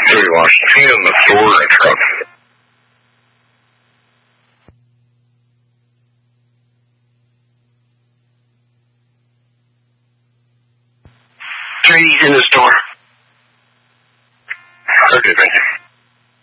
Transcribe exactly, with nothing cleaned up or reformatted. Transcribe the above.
Jody Washington. See you in the store and truck. Jody's in the store. Okay, thank you.